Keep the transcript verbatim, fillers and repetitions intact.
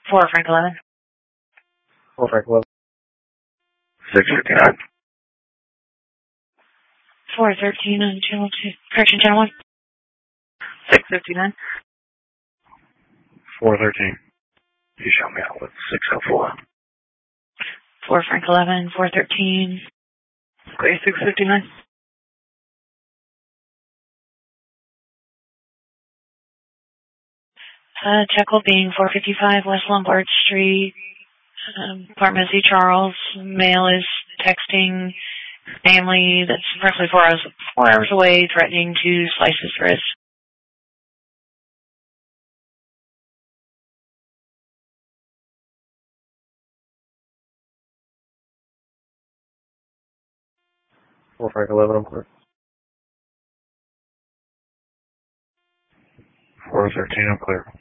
four Frank eleven. four Frank eleven. six fifty-nine. four thirteen on channel two. Correction, channel one. six fifty-nine. four thirteen. You show me out with six oh four. four Frank eleven, four thirteen. Okay, six fifty-nine. Uh, Jekyll being four fifty-five West Lombard Street, um, apartment Z Charles. Male is texting family that's approximately four hours, four hours away, threatening to slice his wrist. four Frank eleven, I'm clear. four thirteen, I'm clear.